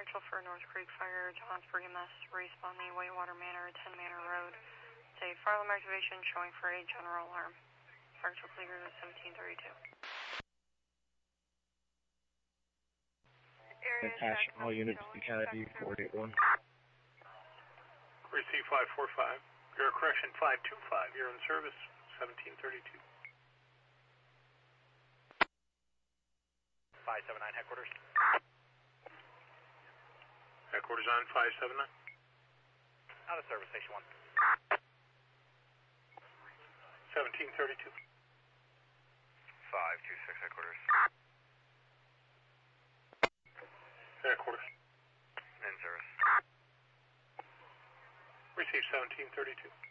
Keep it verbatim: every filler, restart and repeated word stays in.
Actual for North Creek Fire, Johnsburg M S, respawn me, Whitewater Manor, ten Manor Road. It's a fire alarm activation showing for a general alarm. Actual clear to seventeen thirty-two. Attach all units to County four eight one. Receive five four five. Your correction five two five. You're in service seventeen thirty-two. five seven nine headquarters. Headquarters on five seven nine. Out of service, station one. seventeen thirty-two. five two six headquarters. Headquarters. In service. Receive seventeen thirty-two.